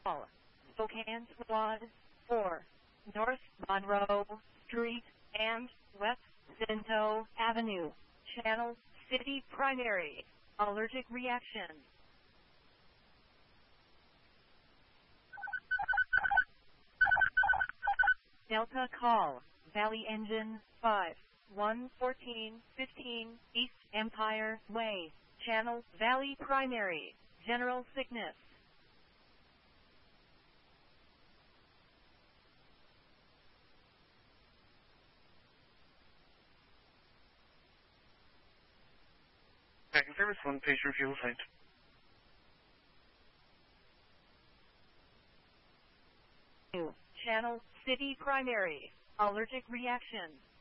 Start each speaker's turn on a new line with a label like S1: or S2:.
S1: Call Spokane Squad 4, North Monroe Street and West Cinto Avenue, Channel City Primary, allergic reaction. Delta Call, Valley Engine 5, 11415 East Empire Way, Channel Valley Primary, General Sickness.
S2: Back in service, one patient fuel site.
S1: Channel City Primary, allergic reaction.